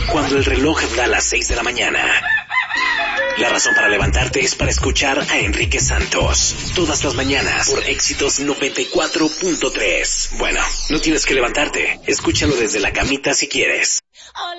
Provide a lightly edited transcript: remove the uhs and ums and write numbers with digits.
cuando el reloj da las 6 de la mañana. La razón para levantarte es para escuchar a Enrique Santos. Todas las mañanas por Éxitos 94.3. Bueno, no tienes que levantarte. Escúchalo desde la camita si quieres.